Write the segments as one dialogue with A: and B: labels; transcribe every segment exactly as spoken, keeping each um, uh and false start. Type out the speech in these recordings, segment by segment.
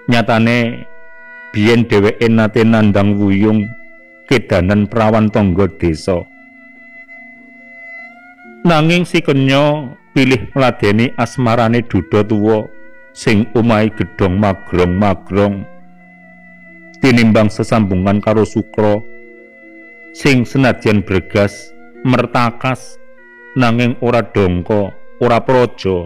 A: Nyatane biyen dheweke nate nandhang wuyung kedanan prawan tangga desa. Nanging si Kenya pilih ngladeni asmarane duda tuwa sing omahe gedhong magrong-magrong tinimbang sesambungan karo Sukra sing senadyan bergas mertakas nanging ora dongko, ora praja.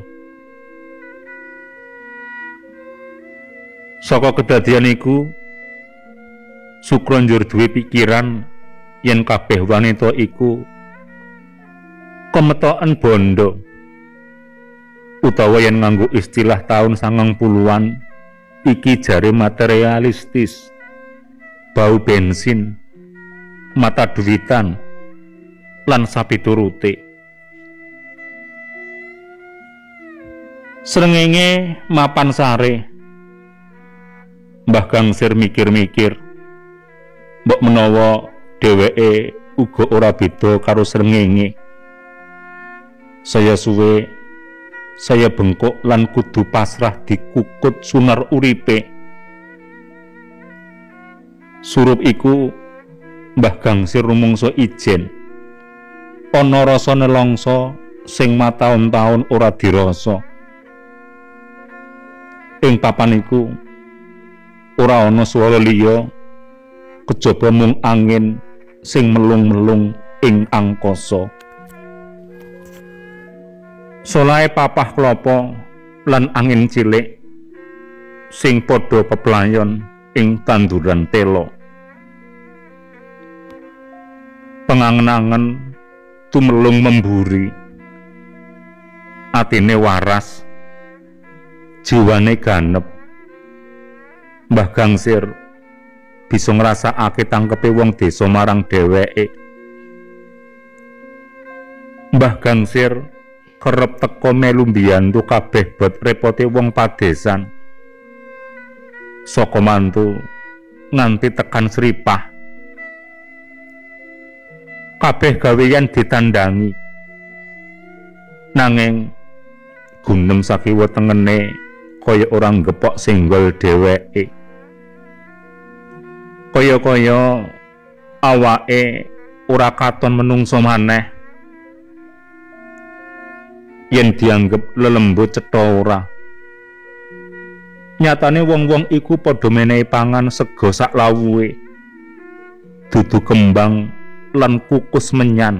A: Saka kedadian iku Sukra njur duwe pikiran yen kabeh wanita iku kemetoken bondo, utawa yen nganggo istilah taun sangang puluhan iki jare materialistis, bau bensin, mata duitan, lan sapiturute. Srengenge mapan sare, Mbah Gangsir mikir-mikir, mbok menawa dheweke uga ora beda karo srengenge. Saya suwe, saya bengkok lan kudu pasrah dikukut sunar uripe. Surup iku Mbah Gangsir rumangsa ijen. Ana rasa nelangsa sing mataun-taun ora dirasa. Ing papan iku ora ana swara liya kejaba mung angin sing melung-melung ing angkasa. Solahe papah klapa lan angin cilik sing padha peplayon ing tanduran telo. Pengangen-angen tumelung memburi, atine waras, jiwane ganep. Mbah Gangsir bisa ngrasakake tangkepe wong desa marang dheweke. Mbah Gangsir kerep teka melu mbiyantu kabeh bot repote wong padesan, saka mantu nganti tekan sripah. Kabeh gaweyan ditandangi, nanging gunem sakiwa tengene kaya orang gepok senggol dheweke. Kaya-kaya awake ora katon menungso maneh yen dianggep lelembut cetha ora. Nyatane wong-wong iku padha menehi pangan sega sak lawuhe, dudu kembang lan kukus menyan.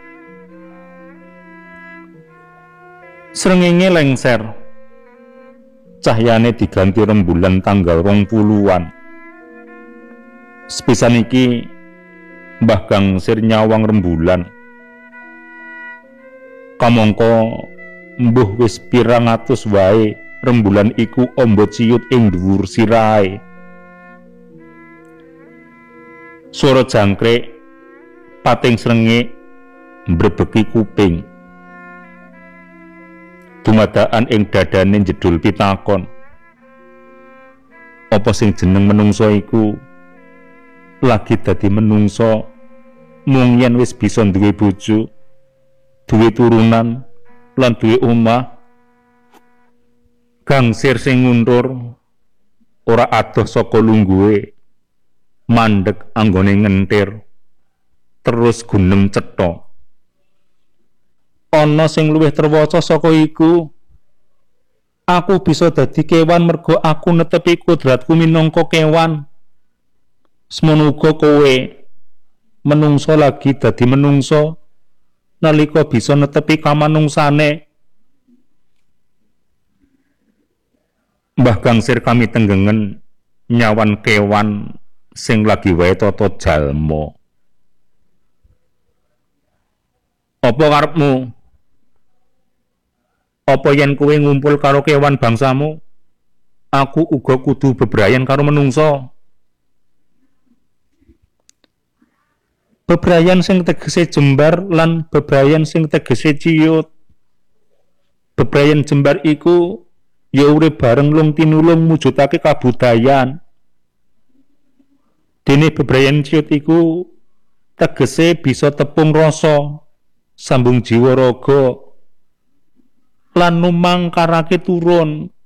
A: Srengenge lengser, cahyane diganti rembulan tanggal rong puluhan. Sepisan iki Mbah Gangsir nyawang rembulan. Kamangka mbuh wis pirang atus wae rembulan iku amba ciut ing dhuwur sirahe. Swara jangkrik pating srengenge mbrebeki kuping. Dumadakan ing dadane jedul pitakon, apa sing jeneng menungso iku lagi dadi menungso mung yen wis bisa duwe bojo, duwe turunan lan duwe omah. Gangsir sing nguntur ora adoh saka lungguhe, mandeg anggone ngentir, terus gunem cetha. Ana sing luwih terwaca saka iku, aku bisa dadi kewan mergo aku netepi kodratku minangka kewan. Semono uga kowe menungso lagi dadi menungso nalika bisa netepi kamanungsane. Mbah Gangsir kami tenggengen nyawan kewan sing lagi wae tata jalma. Apa karepmu? Apa yen kowe ngumpul karo kewan bangsamu, aku uga kudu bebrayan karo menungso? Bebrayan sing tegese jembar lan bebrayan sing tegese ciyut. Bebrayan jembar iku ya urip bareng lung tinulung mujudake kabudayan. Dene bebrayan ciyut iku tegese bisa tepung rasa, sambung jiwa raga lan numangkarake turun